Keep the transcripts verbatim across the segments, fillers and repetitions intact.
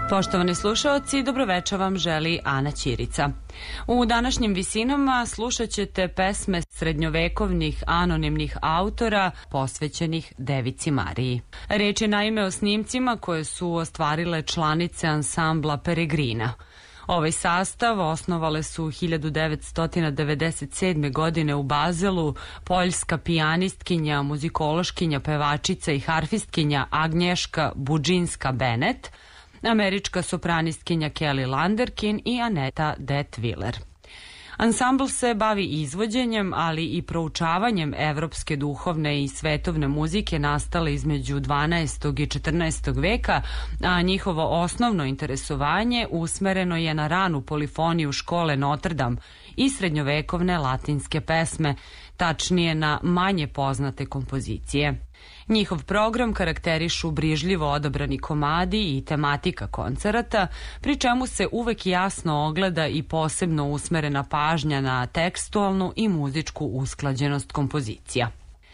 Poštovani slušaoci, dobroveče vam želi Ana Ćirica. U današnjim visinama slušat ćete pesme srednjovekovnih anonimnih autora posvećenih Devici Mariji. Reč je naime o snimcima koje su ostvarile članice ansambla Peregrina. Ovaj sastav osnovale su hiljadu devetsto devedeset sedme. godine u Bazelu poljska pijanistkinja, muzikološkinja, pevačica i harfistkinja Agnješka Budžinska-Benet, američka sopranistkinja Kelly Landerkin i Aneta Det-Willer. Ansambl se bavi izvođenjem, ali i proučavanjem evropske duhovne i svetovne muzike nastale između dvanaestog i četrnaestog veka, a njihovo osnovno interesovanje usmereno je na ranu polifoniju škole Notre Dame i srednjovekovne latinske pesme, tačnije na manje poznate kompozicije. Njihov program karakterišu brižljivo odabrani komadi i tematika koncerata, pri čemu se uvek jasno ogleda i posebno usmerena pažnja na tekstualnu i muzičku usklađenost kompozicija.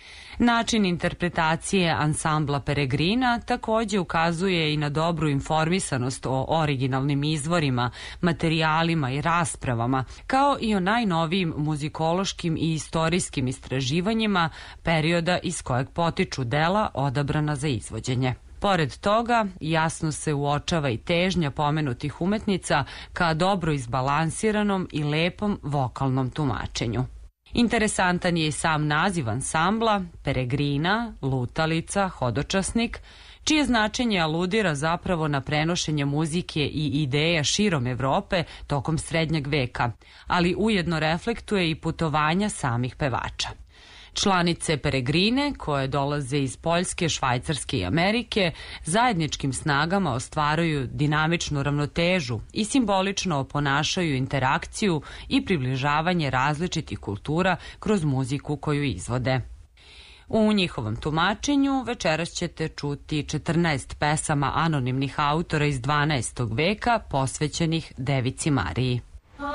Način interpretacije ansambla Peregrina takođe ukazuje i na dobru informisanost o originalnim izvorima, materijalima i raspravama, kao i o najnovijim muzikološkim i istorijskim istraživanjima perioda iz kojeg potiču dela odabrana za izvođenje. Pored toga, jasno se uočava i težnja pomenutih umetnica ka dobro izbalansiranom i lepom vokalnom tumačenju. Interesantan je i sam naziv ansambla, Peregrina, lutalica, hodočasnik, čije značenje aludira zapravo na prenošenje muzike i ideja širom Evrope tokom srednjeg veka, ali ujedno reflektuje i putovanja samih pevača. Članice Peregrine, koje dolaze iz Poljske, Švajcarske i Amerike, zajedničkim snagama ostvaruju dinamičnu ravnotežu i simbolično oponašaju interakciju i približavanje različitih kultura kroz muziku koju izvode. U njihovom tumačenju večeras ćete čuti četrnaest pesama anonimnih autora iz dvanaestog veka posvećenih Devici Mariji.